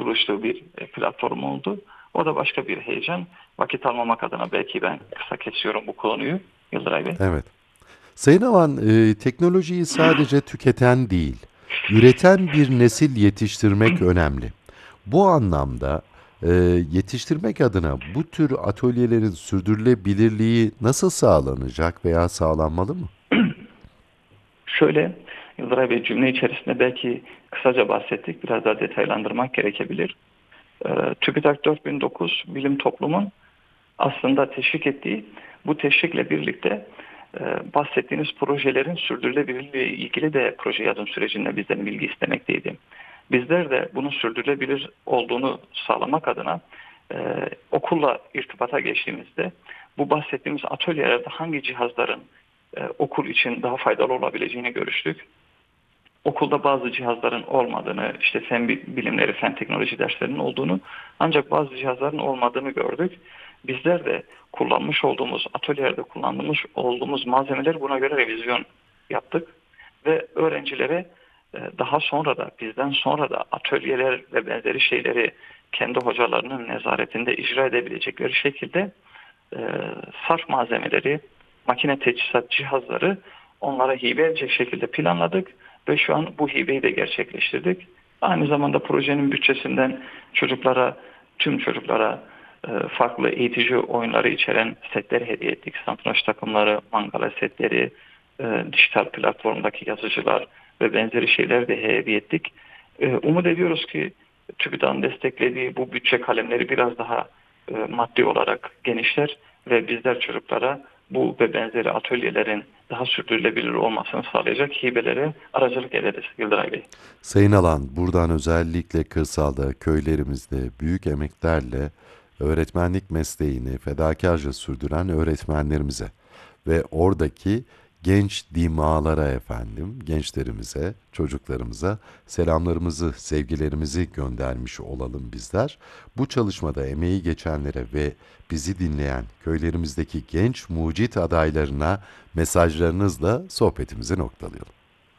kuluşlu bir platform oldu. O da başka bir heyecan. Vakit almamak adına belki ben kısa kesiyorum bu konuyu Yıldıray Bey. Evet. Sayın Alan, teknolojiyi sadece tüketen değil, üreten bir nesil yetiştirmek önemli. Bu anlamda e, yetiştirmek adına bu tür atölyelerin sürdürülebilirliği nasıl sağlanacak veya sağlanmalı mı? Şöyle Yıldıray Bey, cümle içerisinde belki kısaca bahsettik. Biraz daha detaylandırmak gerekebilir. TÜBİTAK 4009 bilim toplumun aslında teşvik ettiği, bu teşvikle birlikte bahsettiğiniz projelerin sürdürülebilirliği ile ilgili de proje yazım sürecinde bizden bilgi istemekteydi. Bizler de bunun sürdürülebilir olduğunu sağlamak adına okulla irtibata geçtiğimizde bu bahsettiğimiz atölyelerde hangi cihazların okul için daha faydalı olabileceğini görüştük. Okulda bazı cihazların olmadığını, işte fen bilimleri, fen teknoloji derslerinin olduğunu, ancak bazı cihazların olmadığını gördük. Bizler de kullanmış olduğumuz, atölyelerde kullanmış olduğumuz malzemeleri buna göre revizyon yaptık. Ve öğrencilere daha sonra da, bizden sonra da atölyeler ve benzeri şeyleri kendi hocalarının nezaretinde icra edebilecekleri şekilde e, sarf malzemeleri, makine teçhizat cihazları onlara hibe edecek şekilde planladık ve şu an bu hibeyi de gerçekleştirdik. Aynı zamanda projenin bütçesinden tüm çocuklara farklı eğitici oyunları içeren setleri hediye ettik. Satranç takımları, mangala setleri, dijital platformdaki yazıcılar ve benzeri şeyler de hediye ettik. Umut ediyoruz ki TÜBİTAK'ın desteklediği bu bütçe kalemleri biraz daha maddi olarak genişler ve bizler çocuklara bu ve benzeri atölyelerin daha sürdürülebilir olmasını sağlayacak hibelere aracılık ederiz Yıldıray Bey. Sayın Alan, buradan özellikle kırsalda, köylerimizde büyük emeklerle öğretmenlik mesleğini fedakarca sürdüren öğretmenlerimize ve oradaki genç dimağlara efendim, gençlerimize, çocuklarımıza selamlarımızı, sevgilerimizi göndermiş olalım bizler. Bu çalışmada emeği geçenlere ve bizi dinleyen köylerimizdeki genç mucit adaylarına mesajlarınızla sohbetimizi noktalayalım.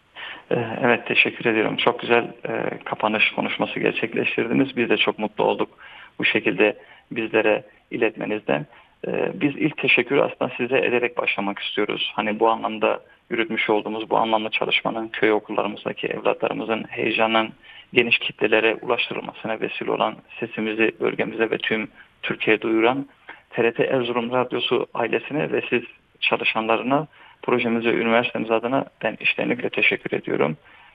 Evet, teşekkür ediyorum. Çok güzel kapanış konuşması gerçekleştirdiniz. Biz de çok mutlu olduk bu şekilde bizlere iletmenizden. Biz ilk teşekkürü aslında size ederek başlamak istiyoruz. Hani bu anlamda yürütmüş olduğumuz bu anlamda çalışmanın köy okullarımızdaki evlatlarımızın heyecanın geniş kitlelere ulaştırılmasına vesile olan, sesimizi bölgemize ve tüm Türkiye'ye duyuran TRT Erzurum Radyosu ailesine ve siz çalışanlarına, projemize, üniversitemiz adına ben içtenlikle teşekkür ediyorum.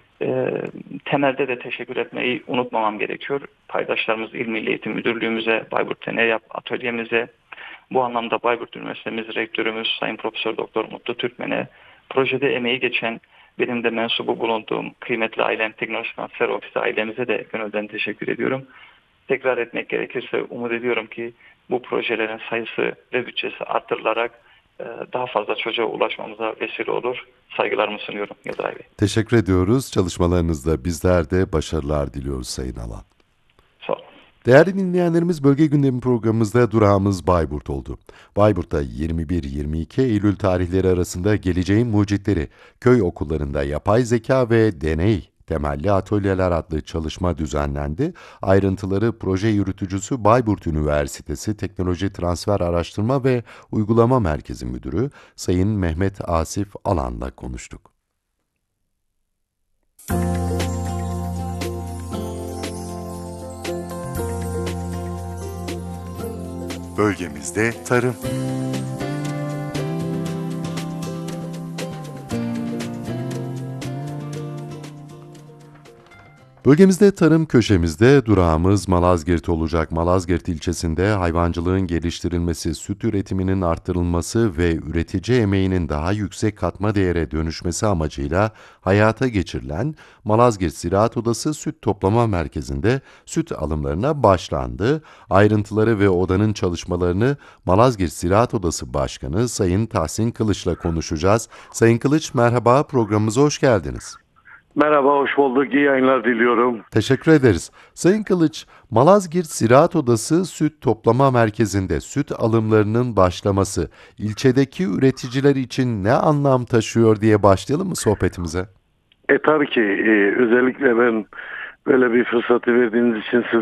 Temelde de teşekkür etmeyi unutmamam gerekiyor. Paydaşlarımız İl Milli Eğitim Müdürlüğümüze, Bayburt Deney Atölyemize, bu anlamda Bayburt Üniversitemiz Rektörümüz Sayın Profesör Doktor Mutlu Türkmen'e, projede emeği geçen benim de mensubu bulunduğum kıymetli ailem Teknoloji Transfer Ofisi ailemize de gönülden teşekkür ediyorum. Tekrar etmek gerekirse umut ediyorum ki bu projelerin sayısı ve bütçesi artırılarak daha fazla çocuğa ulaşmamıza vesile olur. Saygılarımı sunuyorum Yıldıray Bey. Teşekkür ediyoruz. Çalışmalarınızda bizler de başarılar diliyoruz Sayın Alan. Sağ olun. Değerli dinleyenlerimiz, Bölge Gündemi programımızda durağımız Bayburt oldu. Bayburt'ta 21-22 Eylül tarihleri arasında geleceğin mucitleri, köy okullarında yapay zeka ve deney temelli atölyeler adlı çalışma düzenlendi. Ayrıntıları proje yürütücüsü Bayburt Üniversitesi Teknoloji Transfer Araştırma ve Uygulama Merkezi Müdürü Sayın Mehmet Asif Alan'la konuştuk. Bölgemizde tarım. Bölgemizde tarım köşemizde durağımız Malazgirt olacak. Malazgirt ilçesinde hayvancılığın geliştirilmesi, süt üretiminin arttırılması ve üretici emeğinin daha yüksek katma değere dönüşmesi amacıyla hayata geçirilen Malazgirt Ziraat Odası Süt Toplama Merkezi'nde süt alımlarına başlandı. Ayrıntıları ve odanın çalışmalarını Malazgirt Ziraat Odası Başkanı Sayın Tahsin Kılıç'la konuşacağız. Sayın Kılıç, merhaba, programımıza hoş geldiniz. Merhaba, hoş bulduk. İyi yayınlar diliyorum. Teşekkür ederiz. Sayın Kılıç, Malazgirt Ziraat Odası Süt Toplama Merkezi'nde süt alımlarının başlaması ilçedeki üreticiler için ne anlam taşıyor diye başlayalım mı sohbetimize? Tabii ki özellikle ben böyle bir fırsatı verdiğiniz için size